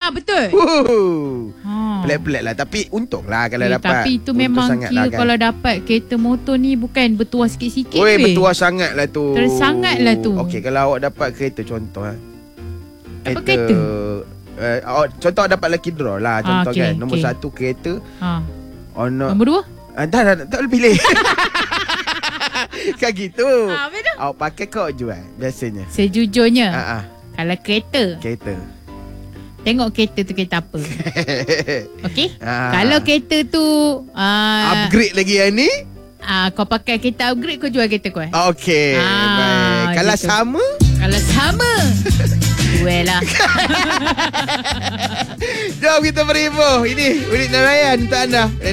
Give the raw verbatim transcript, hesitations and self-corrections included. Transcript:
betul. Wuh. Ha. Pelik-pelik lah. Tapi untunglah kalau Eh, dapat. tapi itu Untung memang sangat kira lah kan. kalau dapat kereta motor ni bukan bertuah sikit-sikit. Oi, weh. bertuah sangat lah tu. Tersangat lah tu. Okey, kalau awak dapat kereta contoh lah. Dapat kereta? Uh, awak, contoh awak dapat lucky draw lah. Contoh Ah, okey, kan. Nombor okey. satu kereta. Ha. Ono, Nombor dua? Ah, dah, dah, dah, tak boleh pilih. Kan gitu. Ha, apa tu? Awak pakai kau jual biasanya. Sejujurnya, Ah, ah, kalau kereta, kereta. tengok kereta tu kereta apa. Okey? Ah. Kalau kereta tu uh, Upgrade lagi yang ni. uh, kau pakai kereta upgrade, kau jual kereta kau eh? Okey, Ah, baik. Kalau gitu. sama, Kalau sama, jual lah. jom kita beribu. Ini Unit Narayan untuk anda.